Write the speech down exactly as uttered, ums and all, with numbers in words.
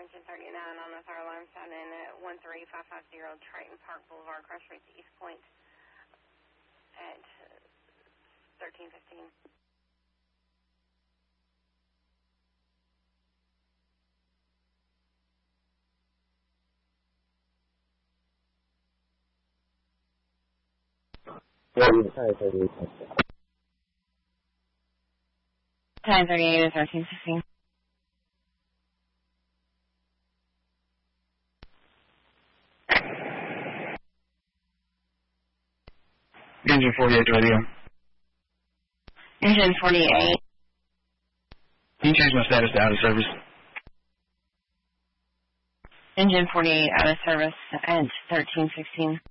engine thirty-nine on the third alarm sound in at one three five five zero Triton Park Boulevard, cross street to East Point at thirteen fifteen. Time thirty-eight is thirteen sixteen. Engine forty-eight radio. Engine forty-eight. Can you change my status to out of service? Engine forty-eight out of service at thirteen sixteen.